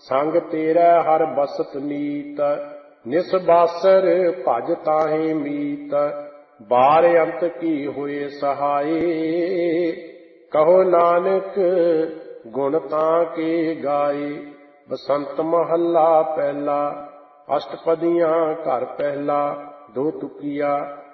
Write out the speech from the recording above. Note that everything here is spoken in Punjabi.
ਸੰਗ ਤੇਰਾ ਹਰ ਬਸਤ ਨੀਤ, ਨਿਸਬਾਸਰ ਭਜ ਤਾਹੇ ਮੀਤ। ਬਾਰ ਅੰਤ ਕੀ ਹੋਏ ਸਹਾਏ, ਕਹੋ ਨਾਨਕ ਗੁਣ ਤਾਂ ਕੇ ਗਾਏ। ਬਸੰਤ ਮਹੱਲਾ ਪਹਿਲਾ, ਅਸ਼ਟਪਦੀਆਂ ਘਰ ਪਹਿਲਾ, ਦੋ ਤੁਕੀਆ।